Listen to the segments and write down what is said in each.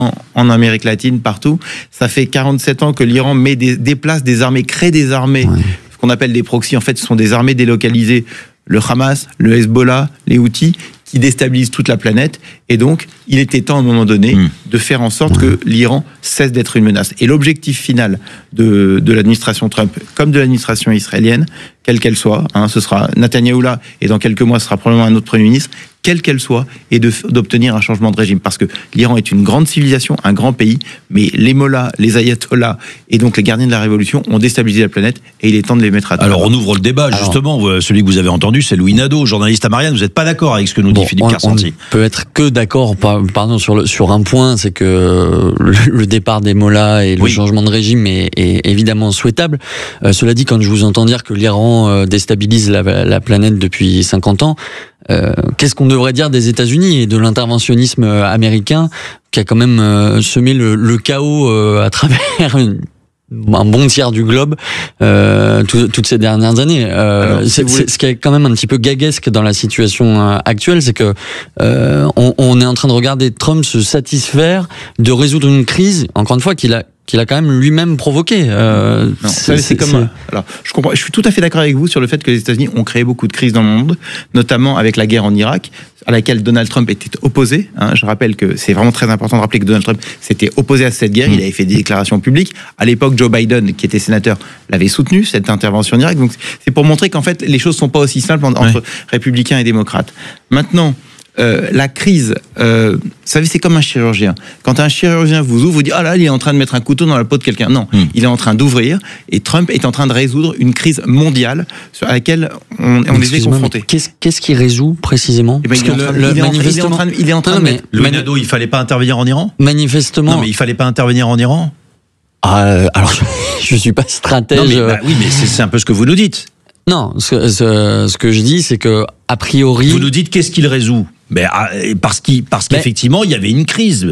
en Amérique latine, partout. Ça fait 47 ans que l'Iran déplace des armées, crée des armées, ce qu'on appelle des proxys. En fait, ce sont des armées délocalisées. Le Hamas, le Hezbollah, les Houthis, qui déstabilisent toute la planète. Et donc, il était temps, à un moment donné, de faire en sorte que l'Iran cesse d'être une menace. Et l'objectif final de l'administration Trump, comme de l'administration israélienne, quelle qu'elle soit, ce sera Netanyahou là, et dans quelques mois, ce sera probablement un autre Premier ministre, quelle qu'elle soit, et d'obtenir un changement de régime. Parce que l'Iran est une grande civilisation, un grand pays, mais les mollahs, les ayatollahs, et donc les gardiens de la révolution ont déstabilisé la planète, et il est temps de les mettre à terre. Alors, on ouvre le débat, justement. Celui que vous avez entendu, c'est Louis Nadeau, journaliste à Marianne. Vous n'êtes pas d'accord avec ce que nous dit Philippe Kersanti? On peut être que d'accord, pardon, sur un point, c'est que le départ des mollahs et le changement de régime est évidemment souhaitable. Cela dit, quand je vous entends dire que l'Iran déstabilise la planète depuis 50 ans, qu'est-ce qu'on devrait dire des États-Unis et de l'interventionnisme américain qui a quand même semé le chaos à travers un bon tiers du globe toutes ces dernières années. Ce qui est quand même un petit peu gaguesque dans la situation actuelle, c'est que on est en train de regarder Trump se satisfaire de résoudre une crise, encore une fois, qu'il a quand même lui-même provoqué. C'est comme. Alors, je comprends. Je suis tout à fait d'accord avec vous sur le fait que les États-Unis ont créé beaucoup de crises dans le monde, notamment avec la guerre en Irak, à laquelle Donald Trump était opposé. Je rappelle que c'est vraiment très important de rappeler que Donald Trump s'était opposé à cette guerre. Il avait fait des déclarations publiques. À l'époque, Joe Biden, qui était sénateur, l'avait soutenu, cette intervention en Irak. Donc, c'est pour montrer qu'en fait, les choses sont pas aussi simples entre républicains et démocrates. Maintenant, la crise, vous savez, c'est comme un chirurgien. Quand un chirurgien vous ouvre, vous dit « Ah là, il est en train de mettre un couteau dans la peau de quelqu'un ». Non, il est en train d'ouvrir, et Trump est en train de résoudre une crise mondiale à laquelle on est confronté. Qu'est-ce qu'il résout précisément? Il est en train de mettre... Louis Nadeau, il fallait pas intervenir en Iran? Manifestement. Non, mais il fallait pas intervenir en Iran? Alors, je suis pas stratège. Non, mais, oui, mais c'est un peu ce que vous nous dites. Non, ce que je dis, c'est que, a priori... Vous nous dites qu'est-ce qu'il résout? Parce qu'effectivement, il y avait une crise.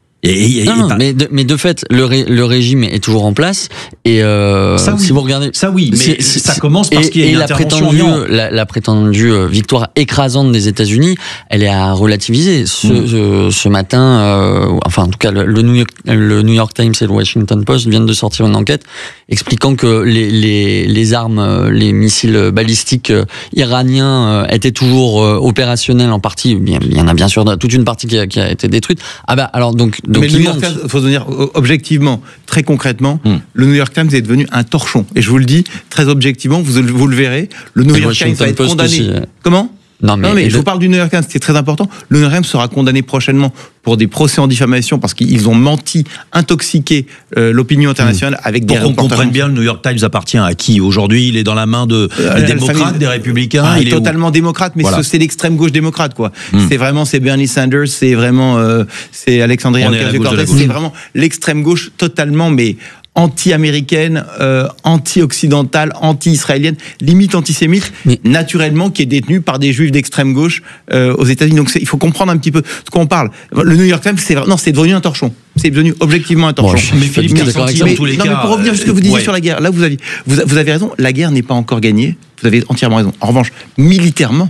Mais de fait, le régime est toujours en place. Et si vous regardez, mais ça commence parce qu'il y a une intervention. La prétendue victoire écrasante des États-Unis, elle est à relativiser. Ce matin, enfin en tout cas, le New York Times et le Washington Post viennent de sortir une enquête expliquant que les armes, les missiles balistiques iraniens étaient toujours opérationnels en partie. Il y en a bien sûr toute une partie qui a été détruite. Alors donc mais le New York Times, il faut se dire objectivement, très concrètement, le New York Times est devenu un torchon. Et je vous le dis très objectivement, vous le verrez, le New York Times va être condamné. Aussi, Comment ? Non, mais je vous parle du New York Times, c'est très important. Le New York Times sera condamné prochainement pour des procès en diffamation parce qu'ils ont menti, intoxiqué l'opinion internationale avec des reportages. Pour qu'on comprenne bien, le New York Times appartient à qui? Aujourd'hui, il est dans la main des démocrates, des républicains. Il est totalement démocrate, mais c'est l'extrême gauche démocrate, quoi. C'est Bernie Sanders, c'est vraiment c'est Alexandria Ocasio-Cortez, c'est vraiment l'extrême gauche totalement, mais anti-américaine, anti-occidentale, anti-israélienne, limite antisémite, naturellement, qui est détenue par des juifs d'extrême gauche aux États-Unis. Donc il faut comprendre un petit peu de quoi on parle. Le New York Times, c'est devenu un torchon. C'est devenu objectivement un torchon. Mais Philippe Kersanti, dans tous les cas. Mais pour revenir à ce que vous disiez sur la guerre, là vous avez raison, la guerre n'est pas encore gagnée. Vous avez entièrement raison. En revanche, militairement,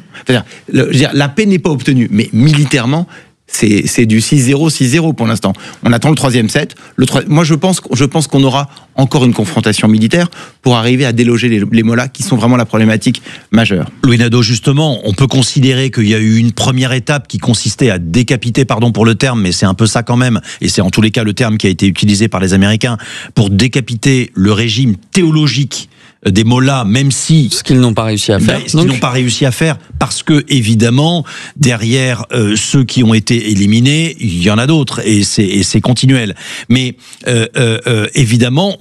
la paix n'est pas obtenue, mais militairement, c'est du 6-0, 6-0 pour l'instant. On attend le troisième set. Moi, je pense qu'on aura encore une confrontation militaire pour arriver à déloger les mollahs qui sont vraiment la problématique majeure. Louis Nadeau, justement, on peut considérer qu'il y a eu une première étape qui consistait à décapiter, pardon pour le terme, mais c'est un peu ça quand même, et c'est en tous les cas le terme qui a été utilisé par les Américains, pour décapiter le régime théologique des mollahs, même si... Ce qu'ils n'ont pas réussi à faire. Ce qu'ils n'ont pas réussi à faire, parce que, évidemment, derrière ceux qui ont été éliminés, il y en a d'autres, et c'est continuel. Mais, évidemment,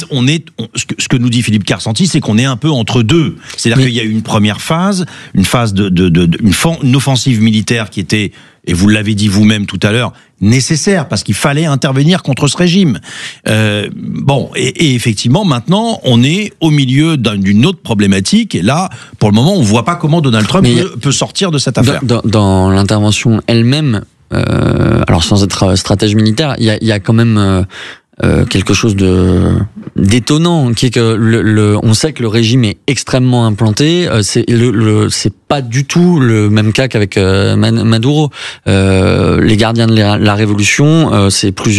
ce que nous dit Philippe Kersanti, c'est qu'on est un peu entre deux. C'est-à-dire qu'il y a eu une première phase, une offensive militaire qui était, et vous l'avez dit vous-même tout à l'heure, nécessaire, parce qu'il fallait intervenir contre ce régime. Et effectivement, maintenant, on est au milieu d'une autre problématique, et là, pour le moment, on ne voit pas comment Donald Trump peut sortir de cette affaire. Dans l'intervention elle-même, alors sans être stratège militaire, il y a quand même quelque chose d'étonnant, qui est que on sait que le régime est extrêmement implanté. C'est pas du tout le même cas qu'avec Maduro. Les gardiens de la révolution, c'est plusieurs